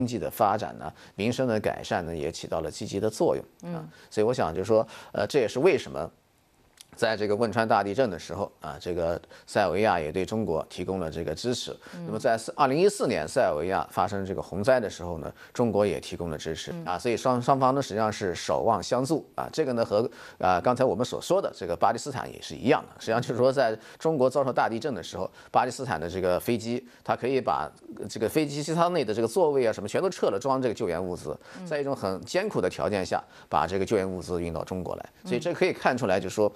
经济的发展呢，民生的改善呢，也起到了积极的作用啊。所以我想就是说，这也是为什么。在这个汶川大地震的时候啊，这个塞尔维亚也对中国提供了这个支持。那么在2014年塞尔维亚发生这个洪灾的时候呢，中国也提供了支持啊，所以双方呢实际上是守望相助啊。这个呢和刚才我们所说的这个巴基斯坦也是一样的。实际上就是说，在中国遭受大地震的时候，巴基斯坦的这个飞机，它可以把这个飞机机舱内的这个座位啊什么全都撤了，装这个救援物资，在一种很艰苦的条件下，把这个救援物资运到中国来。所以这可以看出来，就是说。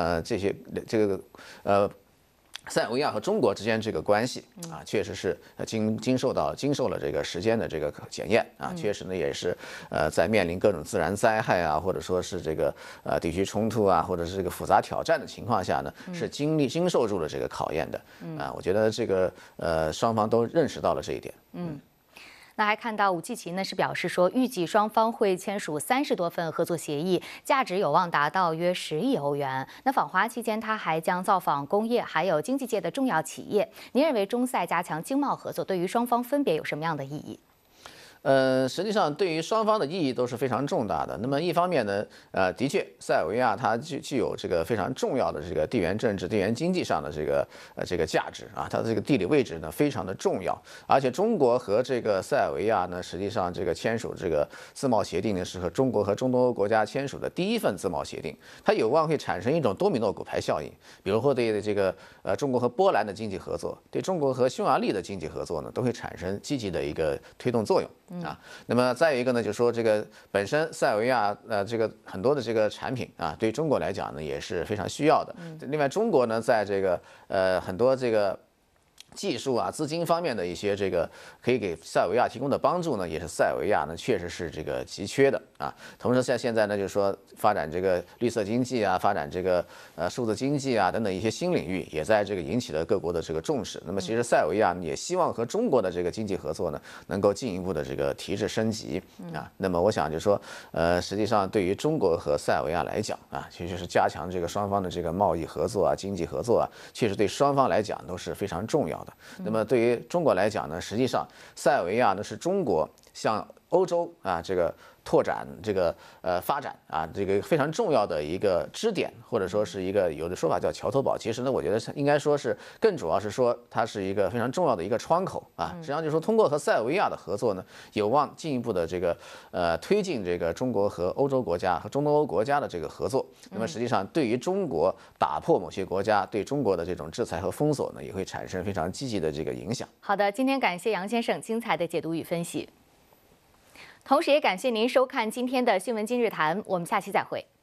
塞尔维亚和中国之间这个关系啊，确实是经受了这个时间的这个检验啊，确实呢也是在面临各种自然灾害啊，或者说是这个地区冲突啊，或者是这个复杂挑战的情况下呢，是经受住了这个考验的啊。我觉得这个双方都认识到了这一点。 那还看到武契奇呢是表示说，预计双方会签署30多份合作协议，价值有望达到约10亿欧元。那访华期间，他还将造访工业还有经济界的重要企业。您认为中塞加强经贸合作对于双方分别有什么样的意义？ 实际上对于双方的意义都是非常重大的。那么一方面呢，的确，塞尔维亚它具有这个非常重要的这个地缘政治、地缘经济上的这个价值啊，它的这个地理位置呢非常的重要。而且中国和这个塞尔维亚呢，实际上这个签署这个自贸协定呢，是和中国和中东欧国家签署的第一份自贸协定，它有望会产生一种多米诺骨牌效应。比如说对这个中国和波兰的经济合作，对中国和匈牙利的经济合作呢，都会产生积极的一个推动作用。啊，那么再有一个呢，就是说这个本身塞尔维亚这个很多的这个产品啊，对中国来讲呢也是非常需要的。另外，中国呢在这个很多这个技术啊、资金方面的一些这个可以给塞尔维亚提供的帮助呢，也是塞尔维亚呢确实是这个急缺的啊。同时现在呢，就是说发展这个绿色经济啊，发展这个数字经济啊等等一些新领域，也在这个引起了各国的这个重视。那么其实塞尔维亚也希望和中国的这个经济合作呢，能够进一步的这个提质升级啊。那么我想就是说，实际上对于中国和塞尔维亚来讲啊，其实是加强这个双方的这个贸易合作啊、经济合作啊，确实对双方来讲都是非常重要的。那么对于中国来讲呢，实际上塞尔维亚呢是中国向欧洲啊这个拓展这个发展啊这个非常重要的一个支点，或者说是一个有的说法叫桥头堡。其实呢，我觉得应该说是更主要是说它是一个非常重要的一个窗口啊。实际上就是说通过和塞尔维亚的合作呢，有望进一步的这个推进这个中国和欧洲国家和中东欧国家的这个合作。那么实际上对于中国打破某些国家对中国的这种制裁和封锁呢，也会产生非常积极的这个影响。 好的，今天感谢杨先生精彩的解读与分析。同时也感谢您收看今天的新闻今日谈，我们下期再会。